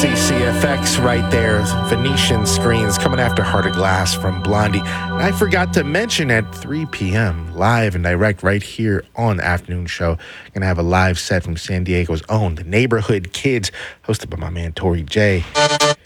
CCFX right there. Venetian Screens coming after Heart of Glass from Blondie. And I forgot to mention at 3 p.m. live and direct right here on the afternoon show. Going to have a live set from San Diego's own, the Neighborhood Kids, hosted by my man Tori J.